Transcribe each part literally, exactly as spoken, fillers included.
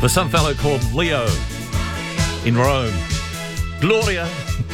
For some fellow called Leo in Rome. Gloria.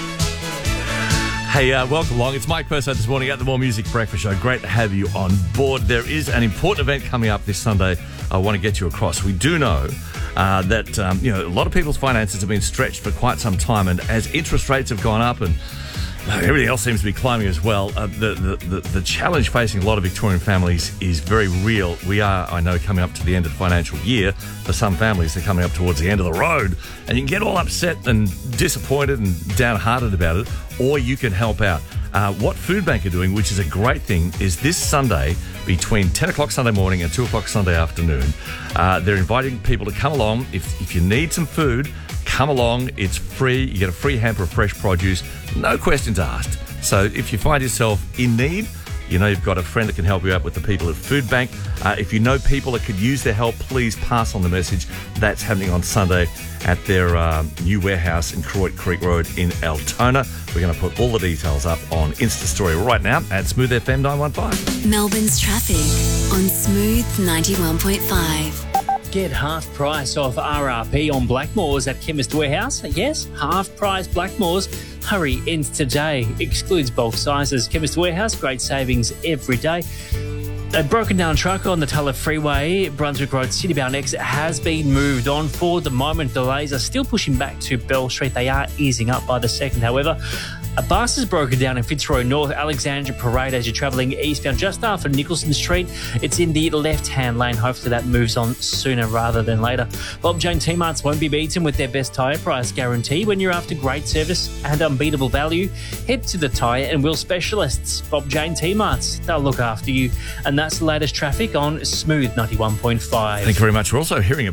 Hey, uh, welcome along. It's Mike Purcell this morning at the More Music Breakfast Show. Great to have you on board. There is an important event coming up this Sunday I want to get you across. We do know uh, that um, you know a lot of people's finances have been stretched for quite some time, and as interest rates have gone up and everything else seems to be climbing as well, uh, the, the, the, the challenge facing a lot of Victorian families is very real. We are, I know, coming up to the end of the financial year. For some families, they're coming up towards the end of the road, and you can get all upset and disappointed and downhearted about it, or you can help out. Uh, what Food Bank are doing, which is a great thing, is this Sunday between ten o'clock Sunday morning and two o'clock Sunday afternoon, uh, they're inviting people to come along. If, if you need some food, come along. It's free. You get a free hamper of fresh produce. No questions asked. So if you find yourself in need, you know you've got a friend that can help you out with the people at Food Bank. Uh, if you know people that could use their help, please pass on the message. That's happening on Sunday at their um, new warehouse in Croyt Creek Road in Altona. We're going to put all the details up on Insta Story right now at Smooth F M nine one five. Melbourne's traffic on Smooth ninety-one point five. Get half price off R R P on Blackmores at Chemist Warehouse. Yes, half price Blackmores. Hurry, ends today. Excludes bulk sizes. Chemist Warehouse, great savings every day. A broken down truck on the Tulla Freeway, Brunswick Road, Citybound exit has been moved on for the moment. Delays are still pushing back to Bell Street. They are easing up by the second, however. A bus is broken down in Fitzroy North, Alexandra Parade as you're travelling eastbound just after Nicholson Street. It's in the left-hand lane. Hopefully that moves on sooner rather than later. Bob Jane T-Marts won't be beaten with their best tyre price guarantee. When you're after great service and unbeatable value, head to the tyre and wheel specialists. Bob Jane T-Marts, they'll look after you. And that's the latest traffic on Smooth ninety-one point five. Thank you very much. We're also hearing